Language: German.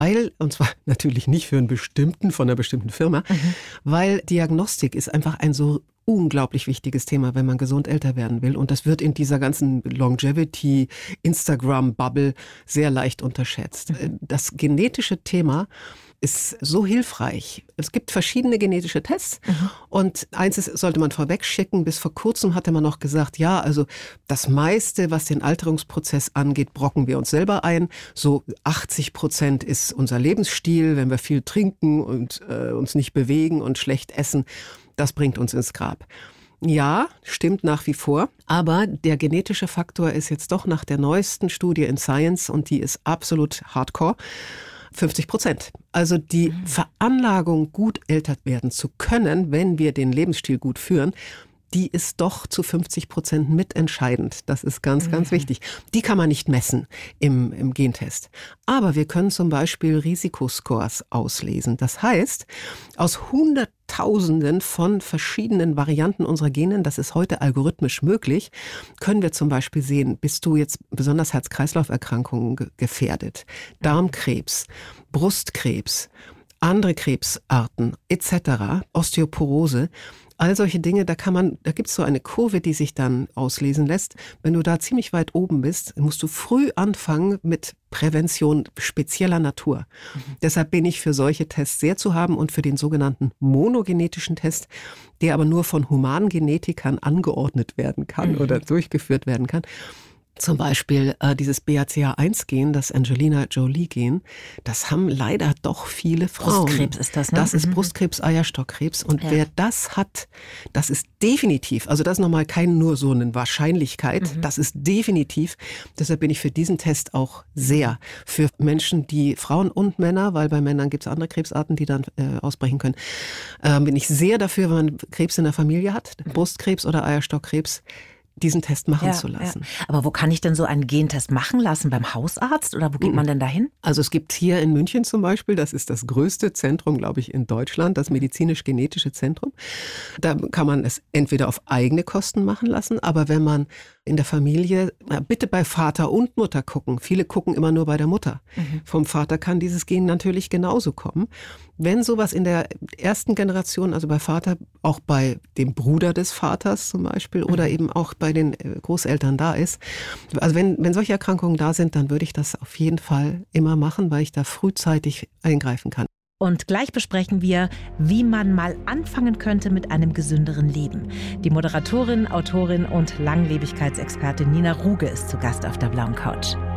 und zwar natürlich nicht für einen bestimmten, von einer bestimmten Firma, weil Diagnostik ist einfach ein so unglaublich wichtiges Thema, wenn man gesund älter werden will. Und das wird in dieser ganzen Longevity-Instagram-Bubble sehr leicht unterschätzt. Das genetische Thema ist so hilfreich. Es gibt verschiedene genetische Tests und eins sollte man vorweg schicken. Bis vor kurzem hatte man noch gesagt, ja, also das meiste, was den Alterungsprozess angeht, brocken wir uns selber ein. So 80% ist unser Lebensstil, wenn wir viel trinken und uns nicht bewegen und schlecht essen. Das bringt uns ins Grab. Ja, stimmt nach wie vor. Aber der genetische Faktor ist jetzt doch nach der neuesten Studie in Science, und die ist absolut hardcore, 50%. Also die Veranlagung, gut älter werden zu können, wenn wir den Lebensstil gut führen, die ist doch zu 50% mitentscheidend. Das ist ganz, ganz wichtig. Die kann man nicht messen im Gentest. Aber wir können zum Beispiel Risikoscores auslesen. Das heißt, aus Hunderttausenden von verschiedenen Varianten unserer Gene, das ist heute algorithmisch möglich, können wir zum Beispiel sehen, bist du jetzt besonders Herz-Kreislauf-Erkrankungen gefährdet, Darmkrebs, Brustkrebs, andere Krebsarten etc., Osteoporose. All solche Dinge, da gibt's so eine Kurve, die sich dann auslesen lässt. Wenn du da ziemlich weit oben bist, musst du früh anfangen mit Prävention spezieller Natur. Deshalb bin ich für solche Tests sehr zu haben und für den sogenannten monogenetischen Test, der aber nur von humanen Genetikern angeordnet werden kann oder durchgeführt werden kann. Zum Beispiel dieses BRCA1-Gen, das Angelina Jolie-Gen, das haben leider doch viele Frauen. Brustkrebs ist das, ne? Das ist Brustkrebs, Eierstockkrebs. Und wer das hat, das ist definitiv, also das ist nochmal nur so eine Wahrscheinlichkeit, das ist definitiv, deshalb bin ich für diesen Test auch sehr für Menschen, die Frauen und Männer, weil bei Männern gibt es andere Krebsarten, die dann ausbrechen können, bin ich sehr dafür, wenn man Krebs in der Familie hat, Brustkrebs oder Eierstockkrebs, diesen Test machen zu lassen. Ja. Aber wo kann ich denn so einen Gentest machen lassen? Beim Hausarzt oder wo geht man denn dahin? Also es gibt hier in München zum Beispiel, das ist das größte Zentrum, glaube ich, in Deutschland, das medizinisch-genetische Zentrum. Da kann man es entweder auf eigene Kosten machen lassen, aber wenn man in der Familie, bitte bei Vater und Mutter gucken. Viele gucken immer nur bei der Mutter. Vom Vater kann dieses Gen natürlich genauso kommen. Wenn sowas in der ersten Generation, also bei Vater, auch bei dem Bruder des Vaters zum Beispiel oder eben auch bei den Großeltern da ist, also wenn solche Erkrankungen da sind, dann würde ich das auf jeden Fall immer machen, weil ich da frühzeitig eingreifen kann. Und gleich besprechen wir, wie man mal anfangen könnte mit einem gesünderen Leben. Die Moderatorin, Autorin und Langlebigkeitsexpertin Nina Ruge ist zu Gast auf der blauen Couch.